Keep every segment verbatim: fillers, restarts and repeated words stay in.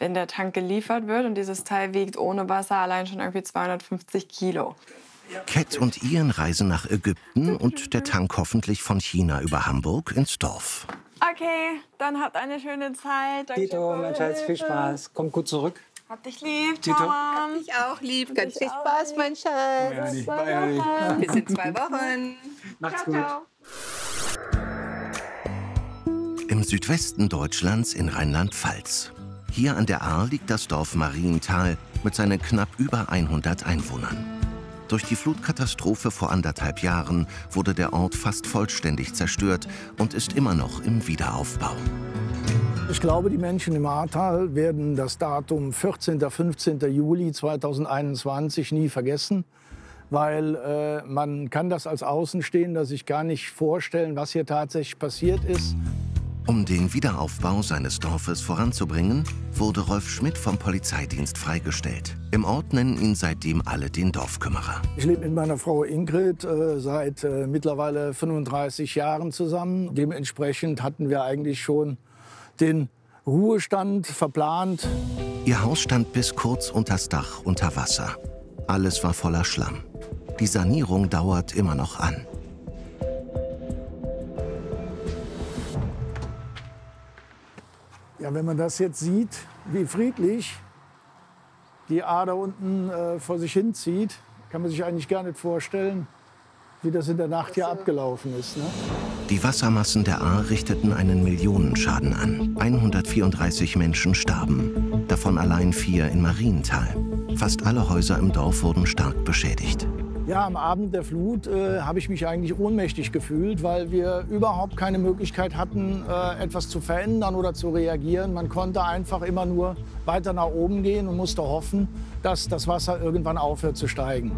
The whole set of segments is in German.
wenn der Tank geliefert wird. Und dieses Teil wiegt ohne Wasser allein schon irgendwie zweihundertfünfzig Kilo. Cat und Ian reisen nach Ägypten und der Tank hoffentlich von China über Hamburg ins Dorf. Okay, dann habt eine schöne Zeit. Danke Tito, mein Schatz, viel Spaß. Kommt gut zurück. Hab dich lieb. Tito. Hab dich auch lieb. Ganz viel Spaß, mein Schatz. Ja, bye. Bis in zwei Wochen. Macht's ciao, gut. ciao. Im Südwesten Deutschlands in Rheinland-Pfalz. Hier an der Ahr liegt das Dorf Marienthal mit seinen knapp über hundert Einwohnern. Durch die Flutkatastrophe vor anderthalb Jahren wurde der Ort fast vollständig zerstört und ist immer noch im Wiederaufbau. Ich glaube, die Menschen im Ahrtal werden das Datum vierzehnten fünfzehnten Juli zweitausendeinundzwanzig nie vergessen, weil äh, man kann das als Außenstehender sich gar nicht vorstellen, was hier tatsächlich passiert ist. Um den Wiederaufbau seines Dorfes voranzubringen, wurde Rolf Schmidt vom Polizeidienst freigestellt. Im Ort nennen ihn seitdem alle den Dorfkümmerer. Ich lebe mit meiner Frau Ingrid äh, seit äh, mittlerweile fünfunddreißig Jahren zusammen. Dementsprechend hatten wir eigentlich schon den Ruhestand verplant. Ihr Haus stand bis kurz unters Dach unter Wasser. Alles war voller Schlamm. Die Sanierung dauert immer noch an. Ja, wenn man das jetzt sieht, wie friedlich die Ahr da unten äh, vor sich hinzieht, kann man sich eigentlich gar nicht vorstellen, wie das in der Nacht hier abgelaufen ist. Ne? Die Wassermassen der Ahr richteten einen Millionenschaden an. hundertvierunddreißig Menschen starben, davon allein vier in Marienthal. Fast alle Häuser im Dorf wurden stark beschädigt. Ja, am Abend der Flut äh, habe ich mich eigentlich ohnmächtig gefühlt, weil wir überhaupt keine Möglichkeit hatten, äh, etwas zu verändern oder zu reagieren. Man konnte einfach immer nur weiter nach oben gehen und musste hoffen, dass das Wasser irgendwann aufhört zu steigen.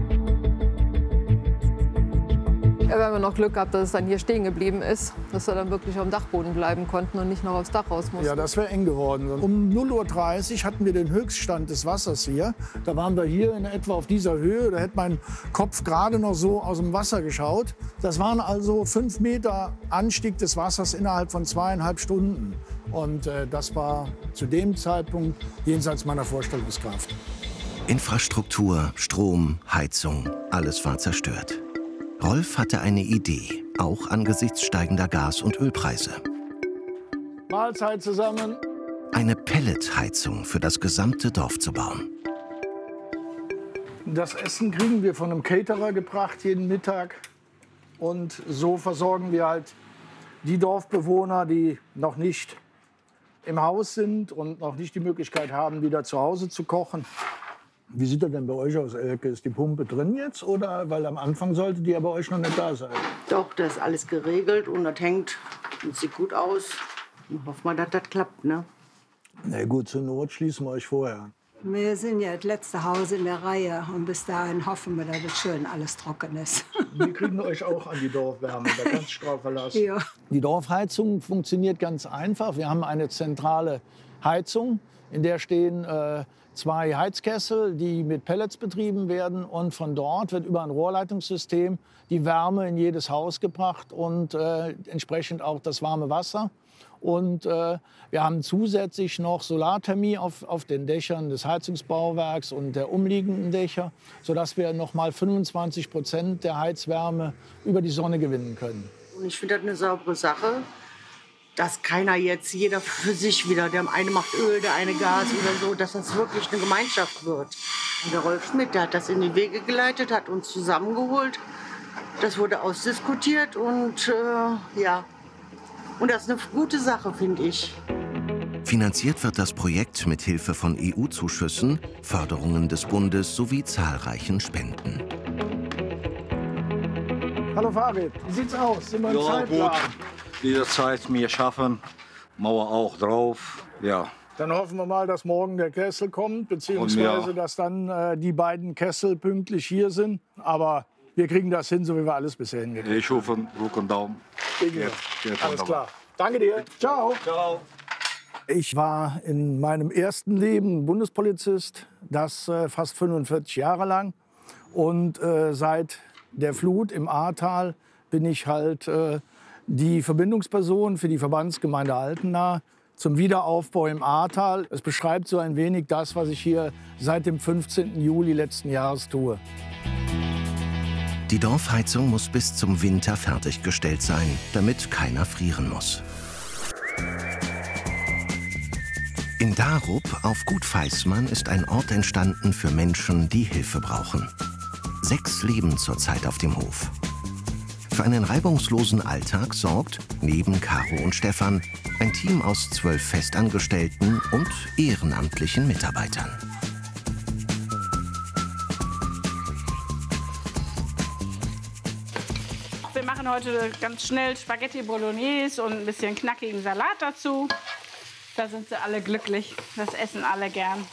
Ja, wir haben noch Glück gehabt, dass es dann hier stehen geblieben ist, dass wir dann wirklich auf dem Dachboden bleiben konnten und nicht noch aufs Dach raus mussten. Ja, das wäre eng geworden. Um null Uhr dreißig hatten wir den Höchststand des Wassers hier. Da waren wir hier in etwa auf dieser Höhe. Da hätte mein Kopf gerade noch so aus dem Wasser geschaut. Das waren also fünf Meter Anstieg des Wassers innerhalb von zweieinhalb Stunden. Und äh, das war zu dem Zeitpunkt jenseits meiner Vorstellungskraft. Infrastruktur, Strom, Heizung, alles war zerstört. Rolf hatte eine Idee, auch angesichts steigender Gas- und Ölpreise. Mahlzeit zusammen. Eine Pelletheizung für das gesamte Dorf zu bauen. Das Essen kriegen wir von einem Caterer gebracht jeden Mittag. Und so versorgen wir halt die Dorfbewohner, die noch nicht im Haus sind und noch nicht die Möglichkeit haben, wieder zu Hause zu kochen. Wie sieht das denn bei euch aus, Elke? Ist die Pumpe drin jetzt? Oder? Weil am Anfang sollte die ja bei euch noch nicht da sein. Doch, das ist alles geregelt und das hängt und sieht gut aus. Und hoffen wir, dass das klappt, ne? Na gut, zur Not schließen wir euch vorher. Wir sind ja das letzte Haus in der Reihe und bis dahin hoffen wir, dass es schön alles trocken ist. Wir kriegen euch auch an die Dorfwärme, da kannst du drauf verlassen. Ja. Die Dorfheizung funktioniert ganz einfach. Wir haben eine zentrale Heizung, in der stehen äh, zwei Heizkessel, die mit Pellets betrieben werden. Und von dort wird über ein Rohrleitungssystem die Wärme in jedes Haus gebracht und äh, entsprechend auch das warme Wasser. Und äh, wir haben zusätzlich noch Solarthermie auf, auf den Dächern des Heizungsbauwerks und der umliegenden Dächer, sodass wir noch mal fünfundzwanzig Prozent der Heizwärme über die Sonne gewinnen können. Und ich finde das eine saubere Sache, dass keiner jetzt, jeder für sich wieder, der eine macht Öl, der eine Gas oder so, dass das wirklich eine Gemeinschaft wird. Und der Rolf Schmidt, der hat das in die Wege geleitet, hat uns zusammengeholt. Das wurde ausdiskutiert und äh, ja, und das ist eine gute Sache, finde ich. Finanziert wird das Projekt mit Hilfe von E U-Zuschüssen, Förderungen des Bundes sowie zahlreichen Spenden. Hallo Farid, wie sieht's aus? Sind wir im Ja, Zeitplan? gut. Diese Zeit mir schaffen, Mauer auch drauf, ja. Dann hoffen wir mal, dass morgen der Kessel kommt, beziehungsweise ja. dass dann äh, die beiden Kessel pünktlich hier sind. Aber wir kriegen das hin, so wie wir alles bisher hingekriegt haben. Ich hoffe, Druck und Daumen. Geht, geht Alles klar. Danke dir. Ciao. Ciao. Ich war in meinem ersten Leben Bundespolizist, das äh, fast fünfundvierzig Jahre lang. Und äh, seit der Flut im Ahrtal bin ich halt äh, die Verbindungsperson für die Verbandsgemeinde Altena zum Wiederaufbau im Ahrtal. Es beschreibt so ein wenig das, was ich hier seit dem fünfzehnten Juli letzten Jahres tue. Die Dorfheizung muss bis zum Winter fertiggestellt sein, damit keiner frieren muss. In Darup auf Gut Feismann ist ein Ort entstanden für Menschen, die Hilfe brauchen. Sechs leben zurzeit auf dem Hof. Für einen reibungslosen Alltag sorgt, neben Caro und Stefan, ein Team aus zwölf Festangestellten und ehrenamtlichen Mitarbeitern. Wir machen heute ganz schnell Spaghetti Bolognese und ein bisschen knackigen Salat dazu. Da sind sie alle glücklich. Das essen alle gern.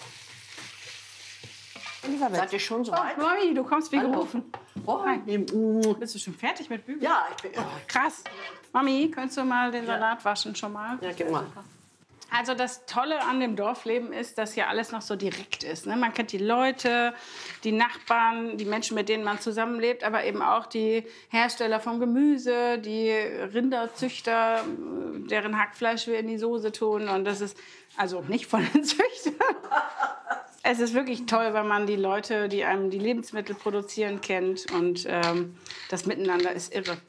Seid ihr schon so weit? Oh, Mami, du kommst wie gerufen. Oh, Bist du schon fertig mit Bügeln? ja, ich bin. Oh, krass. Mami, könntest du mal den Salat waschen schon mal? Ja, gib mal. Also das Tolle an dem Dorfleben ist, dass hier alles noch so direkt ist. Ne? Man kennt die Leute, die Nachbarn, die Menschen, mit denen man zusammenlebt, aber eben auch die Hersteller vom Gemüse, die Rinderzüchter, deren Hackfleisch wir in die Soße tun. Und das ist also nicht von den Züchtern. Es ist wirklich toll, weil man die Leute, die einem die Lebensmittel produzieren, kennt. Und ähm, das Miteinander ist irre.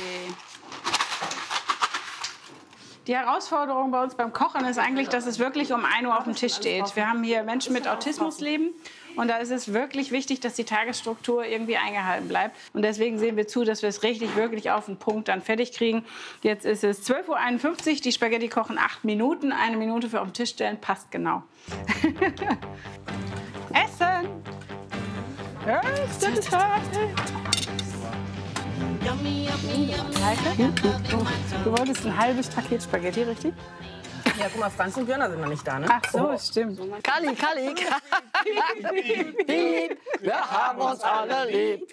Die Herausforderung bei uns beim Kochen ist eigentlich, dass es wirklich um ein Uhr auf dem Tisch steht. Wir haben hier Menschen mit Autismus leben und da ist es wirklich wichtig, dass die Tagesstruktur irgendwie eingehalten bleibt. Und deswegen sehen wir zu, dass wir es richtig, wirklich auf den Punkt dann fertig kriegen. Jetzt ist es zwölf Uhr einundfünfzig, die Spaghetti kochen acht Minuten, eine Minute für auf den Tisch stellen, passt genau. Essen! Du wolltest ein halbes Paket Spaghetti, richtig? Ja, guck mal, Franz und Björn sind noch nicht da, ne? Ach so, oh. Stimmt. Kalli, Kalli, Kalli. Wir haben uns alle lieb.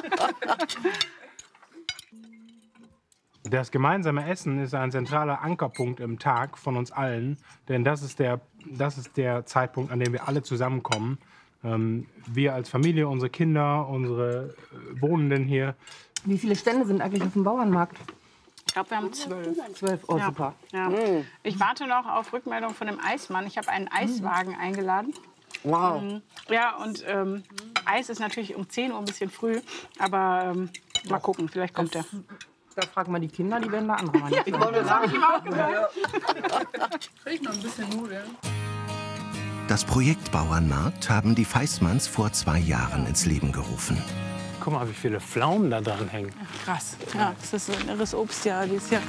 Das gemeinsame Essen ist ein zentraler Ankerpunkt im Tag von uns allen. Denn das ist der, das ist der Zeitpunkt, an dem wir alle zusammenkommen. Ähm, wir als Familie, unsere Kinder, unsere Wohnenden hier. Wie viele Stände sind eigentlich auf dem Bauernmarkt? Ich glaube, wir haben zwölf. Zwölf, oh ja. super. Ja. Mm. Ich warte noch auf Rückmeldung von dem Eismann. Ich habe einen Eiswagen mm. eingeladen. Wow. Ja, und ähm, Eis ist natürlich um zehn Uhr ein bisschen früh. Aber ähm, mal gucken, vielleicht kommt der. Da fragen wir die Kinder, die werden da andere Mann. Ja, das habe ich ihm auch gesagt. Krieg ich noch ein bisschen Nudeln. Das Projekt Bauernmarkt haben die Feismanns vor zwei Jahren ins Leben gerufen. Guck mal, wie viele Pflaumen da dran hängen. Krass. Ja, das ist so ein irres Obstjahr dieses Jahr.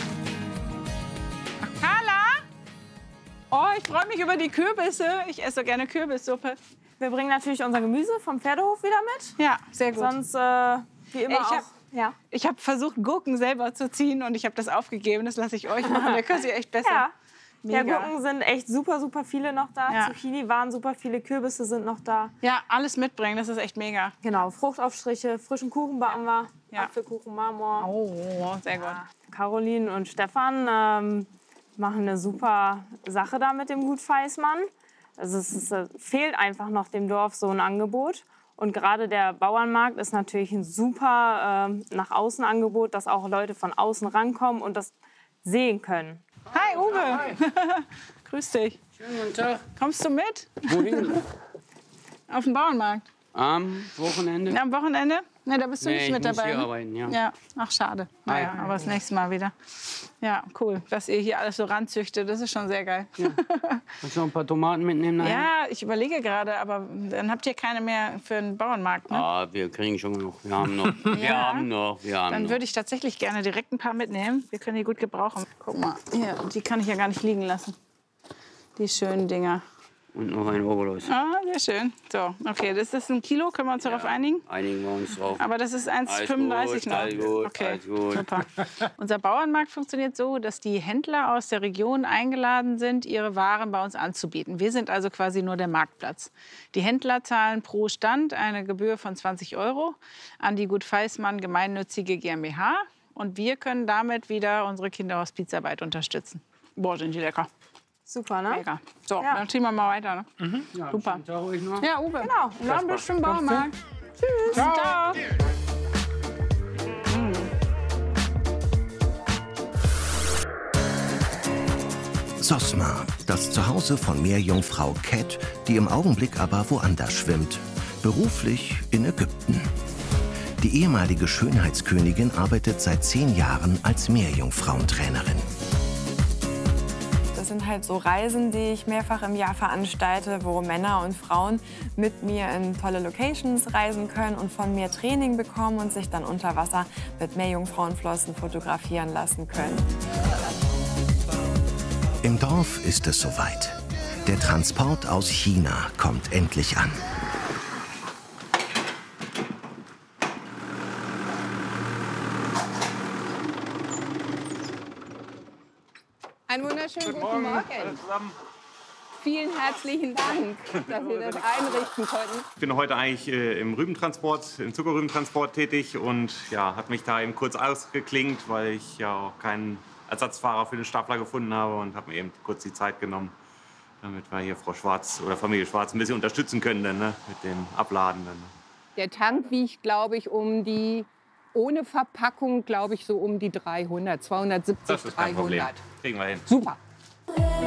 Carla! Oh, ich freue mich über die Kürbisse. Ich esse so gerne Kürbissuppe. Wir bringen natürlich unser Gemüse vom Pferdehof wieder mit. Ja, sehr gut. Sonst, äh, wie immer, ich auch. Hab, ja. Ich habe versucht, Gurken selber zu ziehen und ich habe das aufgegeben. Das lasse ich euch machen. Da könnt ihr echt besser. Ja. Mega. Ja, Gurken sind echt super, super viele noch da. Ja. Zucchini waren super viele, Kürbisse sind noch da. Ja, alles mitbringen, das ist echt mega. Genau, Fruchtaufstriche, frischen Kuchen backen wir. Ja. Apfelkuchen, Marmor. Oh, sehr gut. Ja. Caroline und Stefan ähm, machen eine super Sache da mit dem Gut Feismann. Also es ist, äh, fehlt einfach noch dem Dorf so ein Angebot. Und gerade der Bauernmarkt ist natürlich ein super äh, nach außen Angebot, dass auch Leute von außen rankommen und das sehen können. Hi, Uwe. Hi. Grüß dich. Schönen guten Tag. Kommst du mit? Wohin? Auf den Bauernmarkt. Am Wochenende? Ja, am Wochenende? Ne, da bist du nee, nicht mit ich muss dabei. Hier ne? arbeiten, ja. Ja, ach schade. Naja, aber das nächste Mal wieder. Ja, cool, dass ihr hier alles so ranzüchtet. Das ist schon sehr geil. Ja. Kannst du noch ein paar Tomaten mitnehmen nachher? Ja, ich überlege gerade, aber dann habt ihr keine mehr für den Bauernmarkt, ne? Ah, wir kriegen schon noch. Wir haben noch. Wir Ja. haben noch. Wir haben Dann noch. würde ich tatsächlich gerne direkt ein paar mitnehmen. Wir können die gut gebrauchen. Guck mal, hier, die kann ich ja gar nicht liegen lassen. Die schönen Dinger. Und noch ein Obolus. Ah, sehr schön. So, okay, das ist ein Kilo, können wir uns darauf einigen? Einigen wir uns drauf. Aber das ist eins Komma fünfunddreißig noch. Alles gut, Okay, alles gut. super. Unser Bauernmarkt funktioniert so, dass die Händler aus der Region eingeladen sind, ihre Waren bei uns anzubieten. Wir sind also quasi nur der Marktplatz. Die Händler zahlen pro Stand eine Gebühr von zwanzig Euro an die Gut Feismann gemeinnützige GmbH. Und wir können damit wieder unsere Kinderhospizarbeit unterstützen. Boah, sind die lecker. Super, ne? Mega. So, Ja. dann ziehen wir mal weiter. Ne? Mhm. Ja, Super. Tag euch noch. Ja, Uwe. Genau. Und dann bis zum Baumarkt. Tschüss. Ciao. Ciao. Sosma, das Zuhause von Meerjungfrau Cat, die im Augenblick aber woanders schwimmt. Beruflich in Ägypten. Die ehemalige Schönheitskönigin arbeitet seit zehn Jahren als Meerjungfrauentrainerin. Das sind halt so Reisen, die ich mehrfach im Jahr veranstalte, wo Männer und Frauen mit mir in tolle Locations reisen können und von mir Training bekommen und sich dann unter Wasser mit Meerjungfrauenflossen fotografieren lassen können. Im Dorf ist es soweit. Der Transport aus China kommt endlich an. Einen wunderschönen guten, guten Morgen. Morgen. Vielen herzlichen Dank, dass wir das einrichten konnten. Ich bin heute eigentlich äh, im Rübentransport, im Zuckerrübentransport tätig und ja, hat mich da eben kurz ausgeklingt, weil ich ja auch keinen Ersatzfahrer für den Stapler gefunden habe und habe mir eben kurz die Zeit genommen, damit wir hier Frau Schwarz oder Familie Schwarz ein bisschen unterstützen können dann, ne, mit dem Abladen. Dann, ne. Der Tank wiegt, glaube ich, um die, ohne Verpackung, glaube ich, so um die dreihundert, zweihundertsiebzig, das ist kein dreihundert. Problem. Kriegen wir hin. Super.